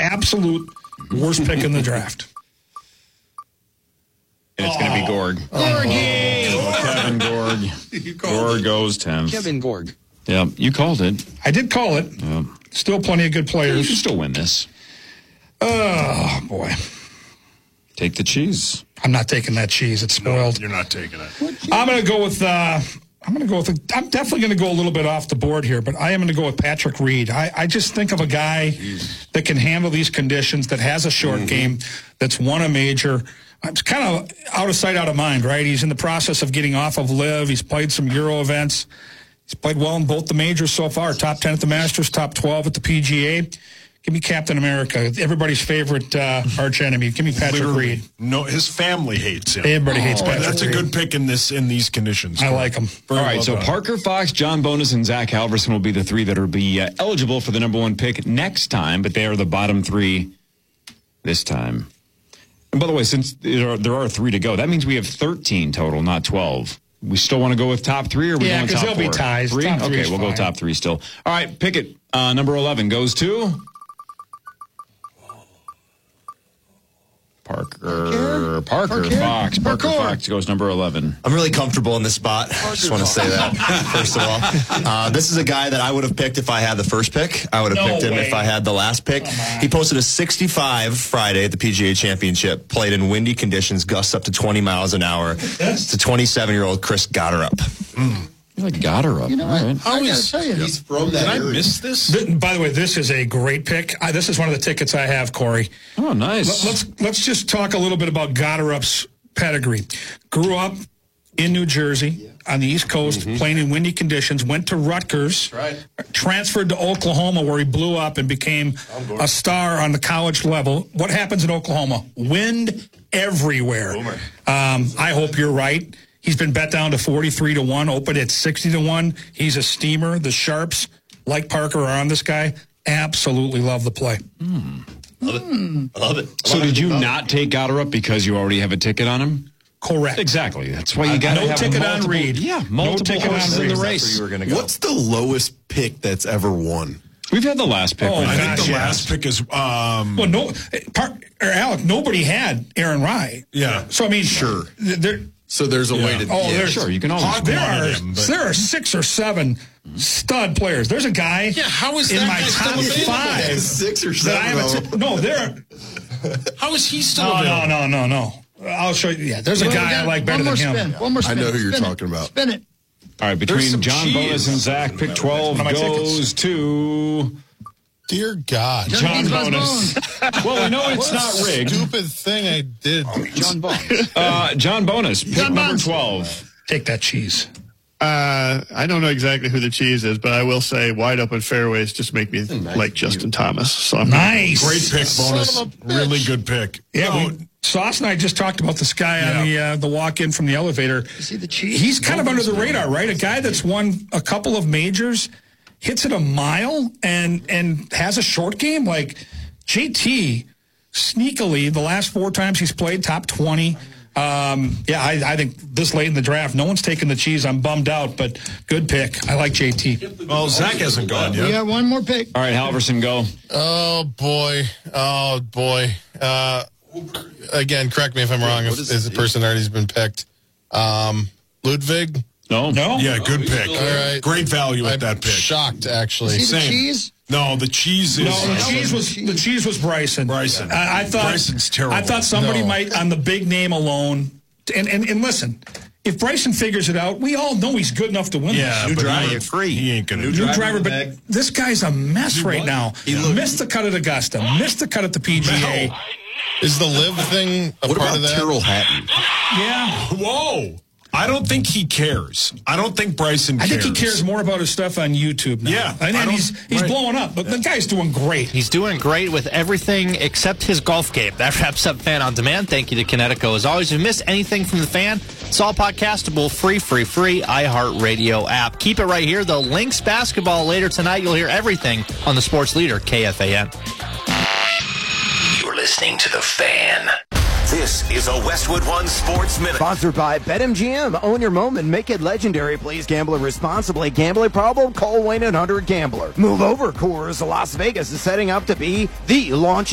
absolute worst pick in the draft. And it's going to be Gorg. Kevin Gorg. Gorg goes 10th. Kevin Gorg. Yeah, you called it. I did call it. Yeah. Still plenty of good players. You can still win this. Oh, boy. Take the cheese. I'm not taking that cheese. It's spoiled. No, you're not taking it. I'm going to go with... I'm definitely going to go a little bit off the board here, but I am going to go with Patrick Reed. I just think of a guy that can handle these conditions, that has a short game, that's won a major. It's kind of out of sight, out of mind, right? He's in the process of getting off of LIV. He's played some Euro events. He's played well in both the majors so far. Top 10 at the Masters, top 12 at the PGA. Give me Captain America, everybody's favorite arch enemy. Give me Patrick Reed. No, his family hates him. Everybody hates Patrick That's a Reed. good pick in these conditions. I like him. All right, so Parker Fox, John Bonus, and Zach Halverson will be the three that will be eligible for the number one pick next time, but they are the bottom three this time. And by the way, since there are three to go, that means we have 13 total, not 12. We still want to go with top three, or we going top four? Yeah, because they'll be ties. Three? Top three okay, we'll fine. go top three still. All right, pick it. Number 11 goes to Parker Fox. Parker Fox goes number 11. I'm really comfortable in this spot. Just want to say that, first of all. This is a guy that I would have picked if I had the first pick. I would have picked him if I had the last pick. He posted a 65 Friday at the PGA Championship, played in windy conditions, gusts up to 20 miles an hour. It's a 27-year-old Chris Gotterup. You like got her up. You know what? All right. I got to tell you. He's from that Did area. I miss this? By the way, this is a great pick. This is one of the tickets I have, Corey. Oh, nice. Let's just talk a little bit about Gotterup's pedigree. Grew up in New Jersey on the East Coast, playing in windy conditions, went to Rutgers, transferred to Oklahoma where he blew up and became a star on the college level. What happens in Oklahoma? Wind everywhere. I hope you're right. He's been bet down to 43-1, open at 60-1. He's a steamer. The Sharps, like Parker, are on this guy. Absolutely love the play. Love it. I love it. So did you not take Gotterup because you already have a ticket on him? Correct. Exactly. That's why you got to no have ticket multiple, on Reed. Yeah, multiple ticket on horses in Reed. the That's race. where you were going to go. What's the lowest pick that's ever won? We've had the last pick. Oh, right? I think gosh, the yeah. last pick is Well, Alec, nobody had Aaron Rye. Yeah. So, I mean, Sure. There, So there's a way to. there's Sure, you can always there wanted him, but- are 6 or 7 stud players. There's a guy how is in that my guy top still available? 5 6 or that I 7. haven't. No, there. How is he still available? No. I'll show you. Yeah, there's a guy I like better than him. One more spin. I know who you're Spin it. talking about. Spin it. All right, There's between some John cheese. Bonus and Zach, pick 12 One of my goes to Dear God. John Beans Bonus. Well, we know it's not rigged. Stupid thing I did. John Bonus. John Bonus, pick John number Bonus. 12. Take that cheese. I don't know exactly who the cheese is, but I will say wide open fairways just make me like Justin Thomas. So I'm Nice. Great pick, Bonus. Son of a bitch. Really good pick. Yeah, Sauce and I just talked about this guy on the walk-in from the elevator. See the cheese? He's kind of under the radar, right? A guy that's won a couple of majors, hits it a mile, and has a short game. Like JT, sneakily, the last 4 times he's played, top 20. I think this late in the draft, no one's taking the cheese. I'm bummed out, but good pick. I like JT. Well, Zach hasn't gone We yet. got one more pick. All right, Halverson, go. Oh, boy. Again, correct me if I'm wrong. If the person already's been picked. Ludwig? No? Yeah, good pick. All right. Great value at that pick. Shocked, actually. See the Same. cheese? No, the cheese is. No, the cheese was Bryson. Bryson. I thought Bryson's terrible. I thought somebody No. might on the big name alone. And listen, if Bryson figures it out, we all know he's good enough to win. Yeah, this. but he ain't going to do New it. driver, but this guy's a mess right now. Missed the cut at Augusta, missed the cut at the PGA. Is the live thing a What part about of that? Tyrrell Hatton? Yeah, Whoa. I don't think he cares. I don't think Bryson I cares. think he cares more about his stuff on YouTube now. Yeah, and I don't- he's right. blowing up, but the guy's doing great. He's doing great with everything except his golf game. That wraps up Fan on Demand. Thank you to Connecticut. As always, if you missed anything from the Fan, it's all podcastable, free iHeartRadio app. Keep it right here. The Lynx basketball later tonight. You'll hear everything on the sports leader, KFAN. You're listening to The Fan. This is a Westwood One Sports Minute. Sponsored by BetMGM. Own your moment. Make it legendary. Please gamble responsibly. Gambling problem? Call 1-800-GAMBLER. Move over, Coors. Las Vegas is setting up to be the launch